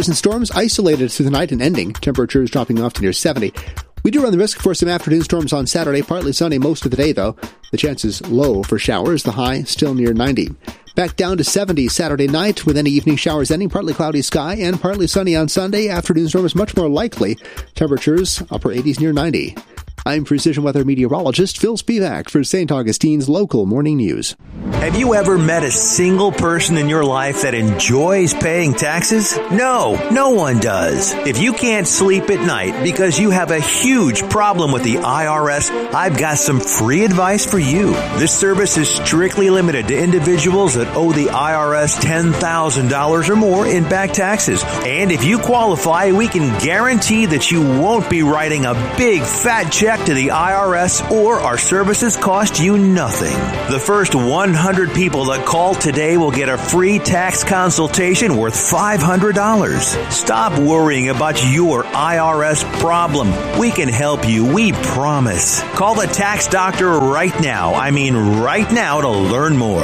Showers and storms isolated through the night and ending. Temperatures dropping off to near 70. We do run the risk for some afternoon storms on Saturday. Partly sunny most of the day, though. The chances low for showers. The high still near 90. Back down to 70 Saturday night with any evening showers ending. Partly cloudy sky and partly sunny on Sunday. Afternoon storms much more likely. Temperatures upper 80s near 90. I'm Precision Weather meteorologist Phil Spivak for St. Augustine's Local Morning News. Have you ever met a single person in your life that enjoys paying taxes? No, no one does. If you can't sleep at night because you have a huge problem with the IRS, I've got some free advice for you. This service is strictly limited to individuals that owe the IRS $10,000 or more in back taxes. And if you qualify, we can guarantee that you won't be writing a big fat check to the IRS, or our services cost you nothing. The first 100 people that call today will get a free tax consultation worth $500. Stop worrying about your IRS problem. We can help you, we promise. Call the tax doctor right now. I mean right now to learn more.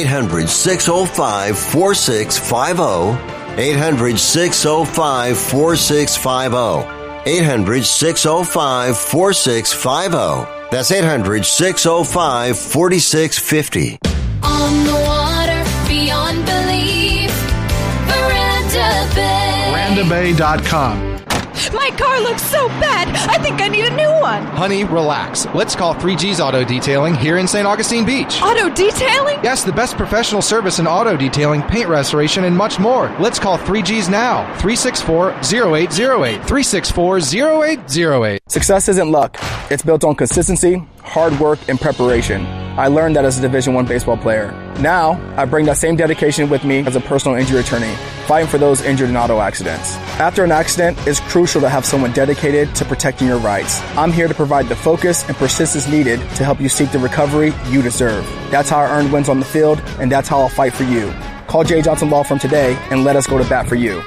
800-605-4650. 800-605-4650. 800-605-4650. That's 800-605-4650. On the water, beyond belief, Veranda Bay. VerandaBay.com. My car looks so bad, I think I need a new one. Honey, relax. Let's call 3G's Auto Detailing here in St. Augustine Beach. Auto detailing? Yes, the best professional service in auto detailing, paint restoration, and much more. Let's call 3G's now. 364-0808. 364-0808. Success isn't luck. It's built on consistency, hard work, and preparation. I learned that as a Division I baseball player. Now, I bring that same dedication with me as a personal injury attorney, fighting for those injured in auto accidents. After an accident, it's crucial to have someone dedicated to protecting your rights. I'm here to provide the focus and persistence needed to help you seek the recovery you deserve. That's how I earned wins on the field, and that's how I'll fight for you. Call J. Johnson Law Firm today and let us go to bat for you.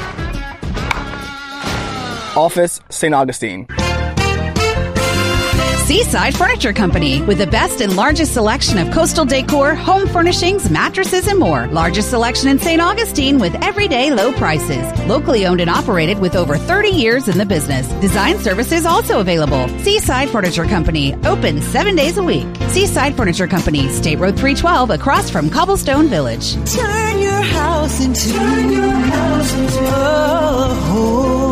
Office, St. Augustine. Seaside Furniture Company, with the best and largest selection of coastal decor, home furnishings, mattresses, and more. Largest selection in St. Augustine with everyday low prices. Locally owned and operated with over 30 years in the business. Design services also available. Seaside Furniture Company, open 7 days a week. Seaside Furniture Company, State Road 312, across from Cobblestone Village. Turn your house into a home.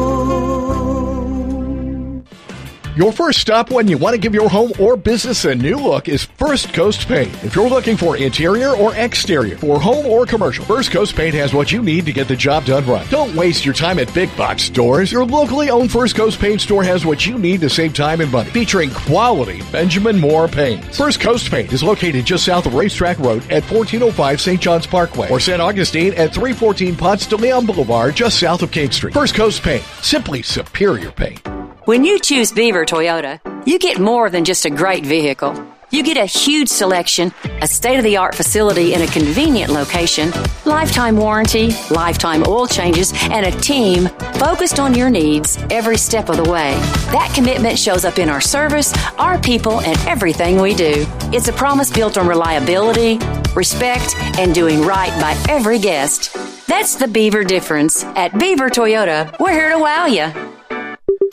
Your first stop when you want to give your home or business a new look is First Coast Paint. If you're looking for interior or exterior, for home or commercial, First Coast Paint has what you need to get the job done right. Don't waste your time at big box stores. Your locally owned First Coast Paint store has what you need to save time and money, featuring quality Benjamin Moore paints. First Coast Paint is located just south of Racetrack Road at 1405 St. John's Parkway, or St. Augustine at 314 Ponce de Leon Boulevard, just south of King Street. First Coast Paint, simply superior paint. When you choose Beaver Toyota, you get more than just a great vehicle. You get a huge selection, a state-of-the-art facility in a convenient location, lifetime warranty, lifetime oil changes, and a team focused on your needs every step of the way. That commitment shows up in our service, our people, and everything we do. It's a promise built on reliability, respect, and doing right by every guest. That's the Beaver difference. At Beaver Toyota, we're here to wow you.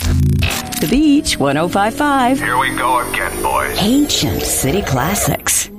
The Beach 105.5. Here we go again, boys. Ancient City Classics.